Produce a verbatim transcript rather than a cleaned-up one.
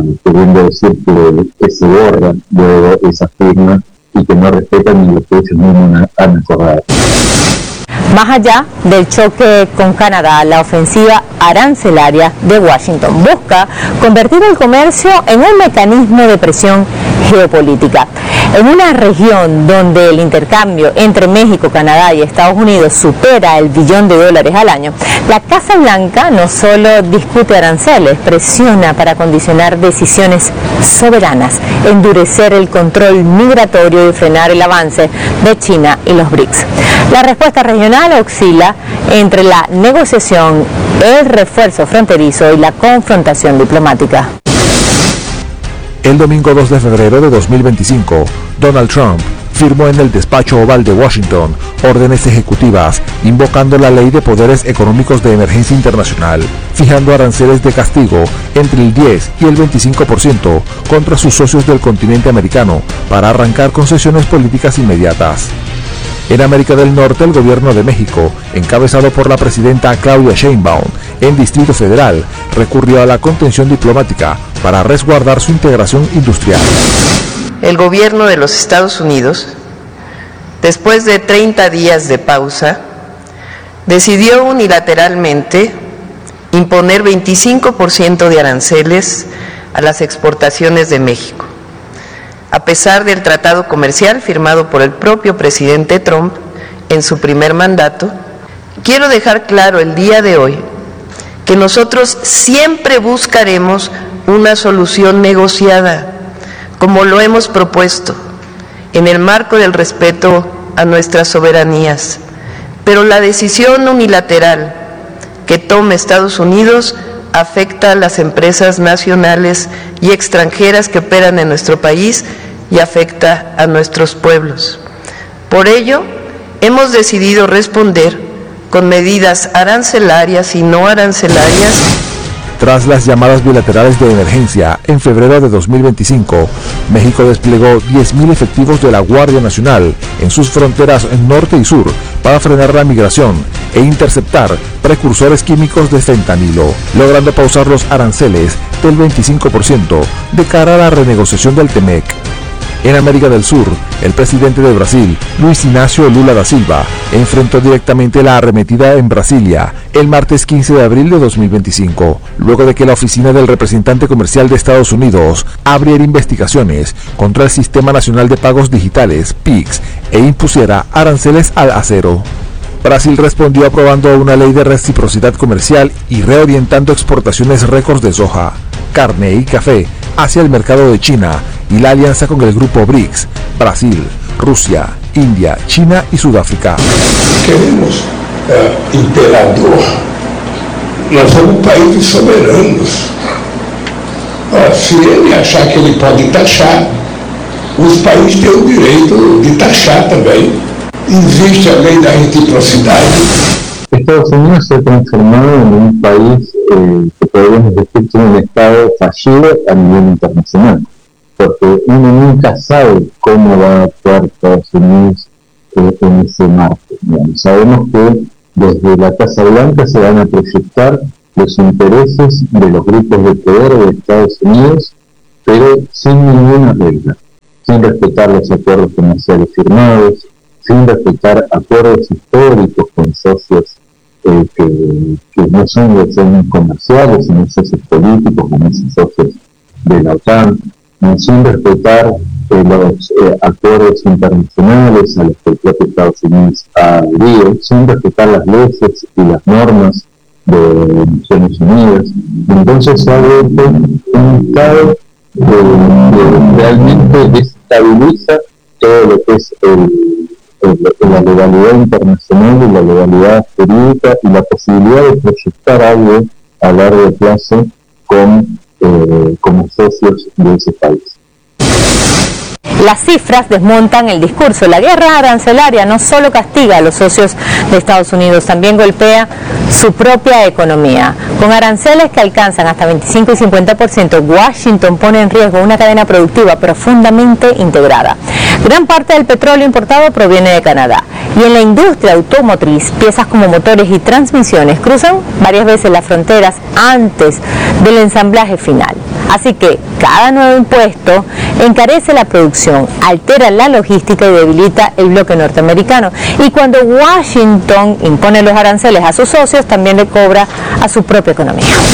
queriendo decir que, que se borra luego esa firma y que no respetan ni lo que ellos mismos han acordado. Más allá del choque con Canadá, la ofensiva arancelaria de Washington busca convertir el comercio en un mecanismo de presión geopolítica. En una región donde el intercambio entre México, Canadá y Estados Unidos supera el billón de dólares al año, la Casa Blanca no solo discute aranceles, presiona para condicionar decisiones soberanas, endurecer el control migratorio y frenar el avance de China y los BRICS. La respuesta regional oscila entre la negociación, el refuerzo fronterizo y la confrontación diplomática. El domingo dos de febrero de dos mil veinticinco, Donald Trump firmó en el despacho oval de Washington órdenes ejecutivas invocando la Ley de Poderes Económicos de Emergencia Internacional, fijando aranceles de castigo entre el diez y el veinticinco por ciento contra sus socios del continente americano para arrancar concesiones políticas inmediatas. En América del Norte, el gobierno de México, encabezado por la presidenta Claudia Sheinbaum, en Distrito Federal, recurrió a la contención diplomática para resguardar su integración industrial. El gobierno de los Estados Unidos, después de treinta días de pausa, decidió unilateralmente imponer veinticinco por ciento de aranceles a las exportaciones de México, a pesar del tratado comercial firmado por el propio presidente Trump en su primer mandato. Quiero dejar claro el día de hoy que nosotros siempre buscaremos una solución negociada, como lo hemos propuesto, en el marco del respeto a nuestras soberanías. Pero la decisión unilateral que tome Estados Unidos afecta a las empresas nacionales y extranjeras que operan en nuestro país y afecta a nuestros pueblos. Por ello, hemos decidido responder con medidas arancelarias y no arancelarias. Tras las llamadas bilaterales de emergencia en febrero de dos mil veinticinco, México desplegó diez mil efectivos de la Guardia Nacional en sus fronteras norte y sur para frenar la migración e interceptar precursores químicos de fentanilo, logrando pausar los aranceles del veinticinco por ciento de cara a la renegociación del TEMEC. En América del Sur, el presidente de Brasil, Luis Inácio Lula da Silva, enfrentó directamente la arremetida en Brasilia el martes quince de abril de dos mil veinticinco, luego de que la oficina del representante comercial de Estados Unidos abriera investigaciones contra el Sistema Nacional de Pagos Digitales, P I X, e impusiera aranceles al acero. Brasil respondió aprobando una ley de reciprocidad comercial y reorientando exportaciones récords de soja, carne y café hacia el mercado de China y la alianza con el grupo BRICS, Brasil, Rusia, India, China y Sudáfrica. Queremos uh, imperador. Nós somos um país de soberanos. Uh, se ele achar que ele pode taxar, os países têm o direito de taxar também. Existe a lei da reciprocidade. Estados Unidos se ha transformado en un país eh, que podríamos decir que es un estado fallido a nivel internacional, porque uno nunca sabe cómo va a actuar Estados Unidos eh, en ese marco. Digamos. Sabemos que desde la Casa Blanca se van a proyectar los intereses de los grupos de poder de Estados Unidos, pero sin ninguna regla, sin respetar los acuerdos comerciales firmados, sin respetar acuerdos históricos con socios eh, que, que no son de ser comerciales, sino socios políticos, como esos socios de la OTAN, no, sin respetar eh, los eh, acuerdos internacionales a los que el propio Estados Unidos ha adherido, sin respetar las leyes y las normas de Naciones Unidas. Entonces se ha vuelto un estado que, que realmente desestabiliza todo lo que es el la legalidad internacional y la legalidad jurídica y la posibilidad de proyectar algo a largo plazo con, eh, como socios de ese país. Las cifras desmontan el discurso. La guerra arancelaria no solo castiga a los socios de Estados Unidos, también golpea su propia economía. Con aranceles que alcanzan hasta veinticinco y cincuenta por ciento, Washington pone en riesgo una cadena productiva profundamente integrada. Gran parte del petróleo importado proviene de Canadá. Y en la industria automotriz, piezas como motores y transmisiones cruzan varias veces las fronteras antes del ensamblaje final. Así que cada nuevo impuesto encarece la producción, altera la logística y debilita el bloque norteamericano. Y cuando Washington impone los aranceles a sus socios, también le cobra a su propia economía.